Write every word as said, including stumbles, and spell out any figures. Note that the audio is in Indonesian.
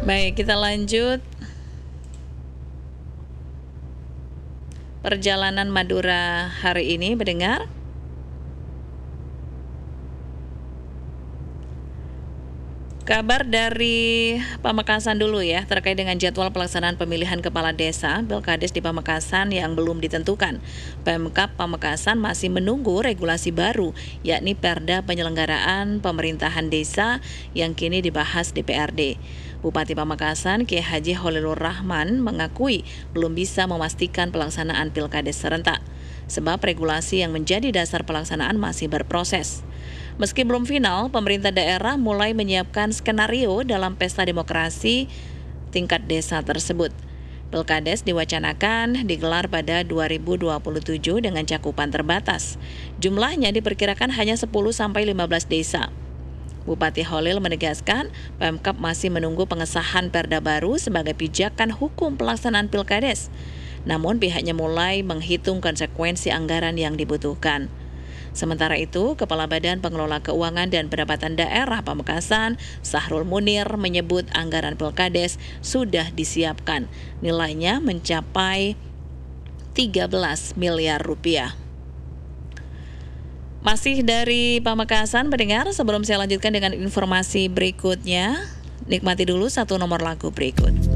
Baik, kita lanjut. Perjalanan Madura hari ini, mendengar. Kabar dari Pamekasan dulu ya, terkait dengan jadwal pelaksanaan pemilihan kepala desa Pilkades di Pamekasan yang belum ditentukan. Pemkab Pamekasan masih menunggu regulasi baru, yakni Perda Penyelenggaraan Pemerintahan Desa yang kini dibahas D P R D. Bupati Pamekasan, Kiai Haji Holilur Rahman, mengakui belum bisa memastikan pelaksanaan Pilkades serentak, sebab regulasi yang menjadi dasar pelaksanaan masih berproses. Meski belum final, pemerintah daerah mulai menyiapkan skenario dalam pesta demokrasi tingkat desa tersebut. Pilkades diwacanakan digelar pada dua ribu dua puluh tujuh dengan cakupan terbatas. Jumlahnya diperkirakan hanya sepuluh sampai lima belas desa. Bupati Holil menegaskan, Pemkab masih menunggu pengesahan perda baru sebagai pijakan hukum pelaksanaan Pilkades. Namun pihaknya mulai menghitung konsekuensi anggaran yang dibutuhkan. Sementara itu, Kepala Badan Pengelola Keuangan dan Pendapatan Daerah Pamekasan, Sahrul Munir, menyebut anggaran Pilkades sudah disiapkan. Nilainya mencapai tiga belas miliar rupiah. Masih dari Pamekasan, mendengar, sebelum saya lanjutkan dengan informasi berikutnya, nikmati dulu satu nomor lagu berikut.